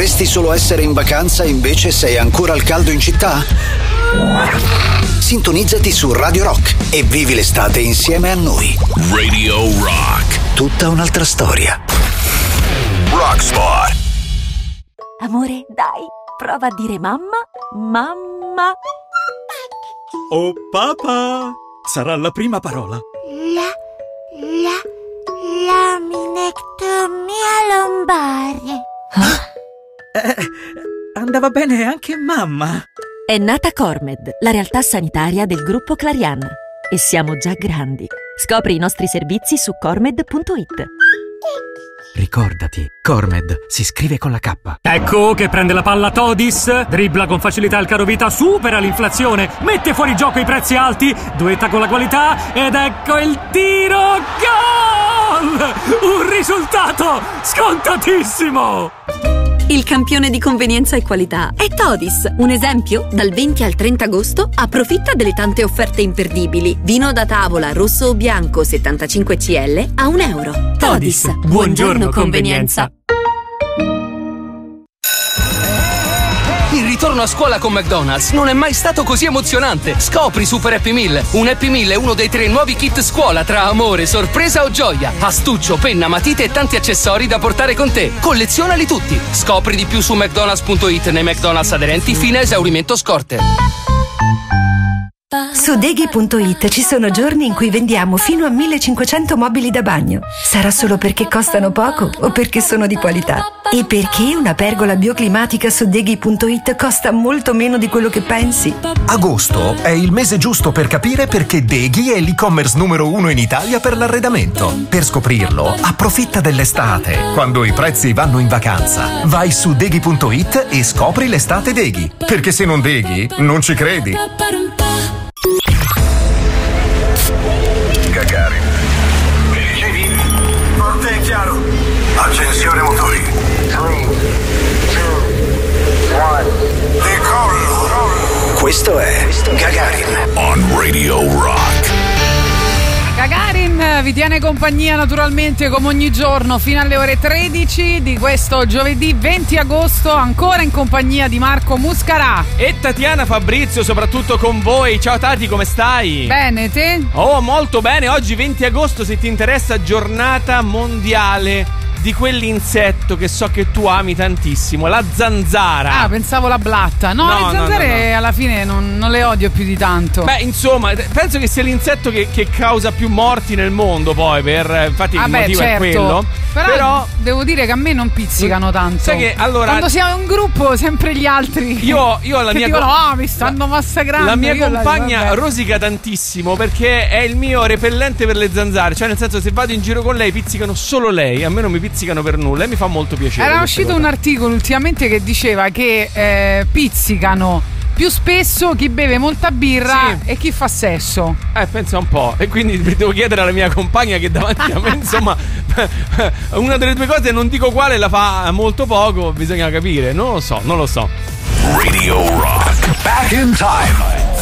Vorresti solo essere in vacanza e invece sei ancora al caldo in città? Sintonizzati su Radio Rock e vivi l'estate insieme a noi. Radio Rock. Tutta un'altra storia. Rockspot. Amore, dai, prova a dire mamma, mamma. Oh papà, sarà la prima parola. Laminectomia lombare. Andava bene anche mamma. È nata Cormed, la realtà sanitaria del gruppo Clarian. E siamo già grandi. Scopri i nostri servizi su cormed.it. Ricordati, Cormed si scrive con la K. Ecco che prende la palla Todis, dribbla con facilità il carovita, supera l'inflazione, mette fuori gioco i prezzi alti, duetta con la qualità ed ecco il tiro, gol! Un risultato scontatissimo! Il campione di convenienza e qualità è Todis. Un esempio? Dal 20 al 30 agosto approfitta delle tante offerte imperdibili. Vino da tavola rosso o bianco 75 CL a €1. Todis. Buongiorno convenienza. Il ritorno a scuola con McDonald's non è mai stato così emozionante. Scopri Super Happy Meal. Un Happy Meal è uno dei 3 nuovi kit scuola tra amore, sorpresa o gioia. Astuccio, penna, matite e tanti accessori da portare con te. Collezionali tutti. Scopri di più su mcdonalds.it nei McDonald's aderenti fino a esaurimento scorte. Su Deghi.it ci sono giorni in cui vendiamo fino a 1500 mobili da bagno. Sarà solo perché costano poco o perché sono di qualità? E perché una pergola bioclimatica su Deghi.it costa molto meno di quello che pensi? Agosto è il mese giusto per capire perché Deghi è l'e-commerce numero 1 in Italia per l'arredamento. Per scoprirlo, approfitta dell'estate, quando i prezzi vanno in vacanza. Vai su Deghi.it e scopri l'estate Deghi. Perché se non Deghi, non ci credi. Gagarin. Mi ricevi? Forte e chiaro. Accensione motori. 3, 2, 1. Decollo. Questo è Gagarin. On Radio Rock. Gagarin vi tiene compagnia naturalmente come ogni giorno fino alle ore 13 di questo giovedì 20 agosto, ancora in compagnia di Marco Muscarà e Tatiana Fabrizio, soprattutto con voi. Ciao Tati, come stai? Bene, te? Oh, molto bene. Oggi 20 agosto, se ti interessa, giornata mondiale di quell'insetto che so che tu ami tantissimo, la zanzara. Ah, pensavo la blatta. No, le zanzare no. Alla fine non le odio più di tanto. Beh, insomma, penso che sia l'insetto che causa più morti nel mondo, poi, infatti il motivo certo. è quello. Però devo dire che a me non pizzicano tanto. Sai che allora, quando siamo in gruppo, sempre gli altri io la che mia dicono, mi stanno massacrando. La mia compagna rosica tantissimo perché è il mio repellente per le zanzare. Cioè, nel senso, se vado in giro con lei, pizzicano solo lei. A me non mi pizzicano per nulla e mi fa molto piacere. Era uscito un articolo ultimamente che diceva che pizzicano più spesso chi beve molta birra e chi fa sesso. Pensa un po'. E quindi devo chiedere alla mia compagna che davanti a me, insomma, una delle due cose, non dico quale, la fa molto poco. Bisogna capire. Non lo so. Radio Rock. Back in time.